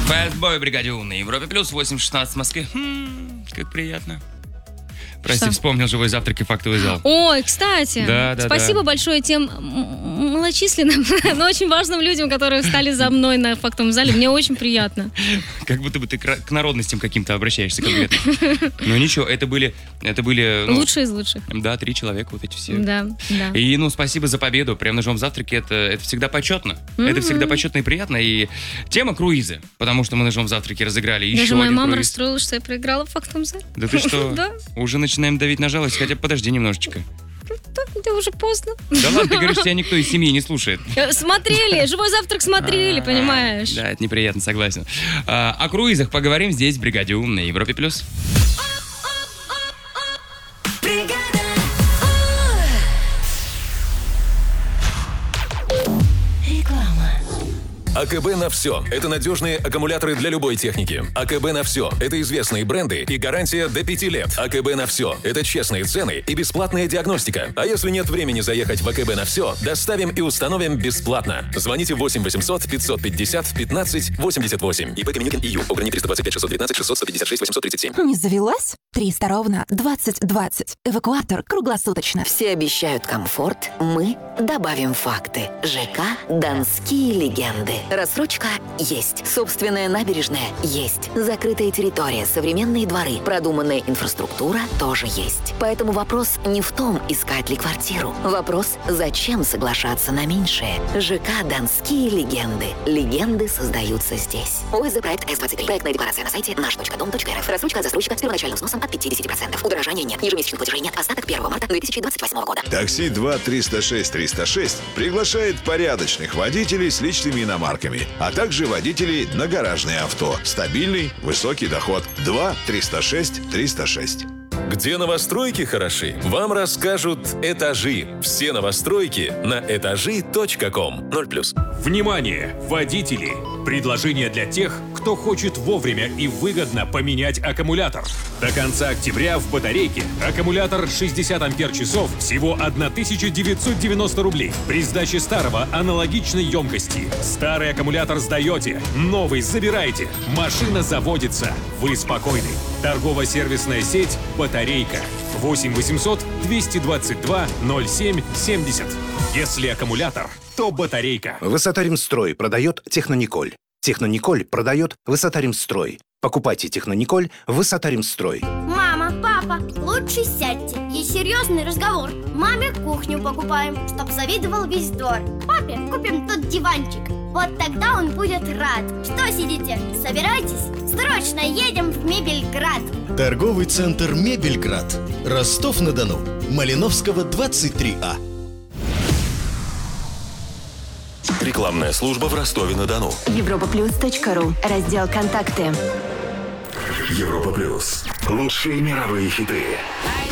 Фэтбой, бригаде У на Европе плюс 8:16 в Москве. Как приятно. Прости, вспомнил живой завтрак и фактовый зал. Ой, кстати, Да. спасибо большое тем малочисленным, но очень важным людям, которые встали за мной на фактовом зале. Мне очень приятно. Как будто бы ты к народностям каким-то обращаешься конкретно. Ну ничего, это были Лучшие из лучших. Да, 3 человека, вот эти все. Да. И, спасибо за победу. Прям на живом завтраке это всегда почетно. Это всегда почетно и приятно. И тема круизы, потому что мы на живом завтраке разыграли еще Даже один моя мама круиз. расстроилась, что я проиграла в фактовом зале. Да ты что? Да. Уже начинаем давить на жалость, хотя подожди немножечко. Да уже поздно. Да ладно, ты говоришь, тебя никто из семьи не слушает. Смотрели, живой завтрак смотрели, понимаешь? Да, это неприятно, согласен. О круизах поговорим здесь, в бригаде У на Европе плюс. АКБ на все. Это надежные аккумуляторы для любой техники. АКБ на все. Это известные бренды и гарантия до 5 лет. АКБ на все. Это честные цены и бесплатная диагностика. А если нет времени заехать в АКБ на все, доставим и установим бесплатно. Звоните 8 800 550 15 88. ИП Каменюкин ИЮ. ОГРНИ 325 619 600 156 837. Не завелась? 300 ровно 2020. Эвакуатор круглосуточно. Все обещают комфорт, мы добавим факты. ЖК «Донские легенды». Рассрочка есть. Собственная набережная есть. Закрытая территория, современные дворы, продуманная инфраструктура тоже есть. Поэтому вопрос не в том, искать ли квартиру. Вопрос, зачем соглашаться на меньшее. ЖК «Донские легенды». Легенды создаются здесь. ОСЗ проект С-23. Проектная декларация на сайте наш.дом.рф. Рассрочка от застройщика с первоначальным сносом от 50%. Удорожания нет. Ежемесячных платежей нет. Остаток 1 марта 2028 года. Такси 2-306-306 приглашает порядочных водителей с личными иномарками, а также водителей на гаражные авто. Стабильный, высокий доход. 2-306-306. Где новостройки хороши, вам расскажут «Этажи». Все новостройки на этажи.ком. 0+. Внимание, водители! Предложение для тех, кто хочет вовремя и выгодно поменять аккумулятор. До конца октября в батарейке аккумулятор 60 ампер-часов всего 1990 рублей. При сдаче старого аналогичной емкости. Старый аккумулятор сдаете, новый забираете. Машина заводится. Вы спокойны. Торгово-сервисная сеть «Батарейка». 8 800 222 07 70. Если аккумулятор, то батарейка. Высота-Ремстрой продает Технониколь. Технониколь продает Высота-Ремстрой. Покупайте Технониколь Высота-Ремстрой. Мама, папа, лучше сядьте. Есть серьезный разговор. Маме кухню покупаем, чтоб завидовал весь двор. Папе купим тот диванчик. Вот тогда он будет рад. Что сидите? Собирайтесь. Срочно едем в Мебельград. Торговый центр Мебельград. Ростов-на-Дону. Малиновского, 23А. Рекламная служба в Ростове-на-Дону. Европаплюс.ру. Раздел «Контакты». Европа плюс. Лучшие мировые хиты.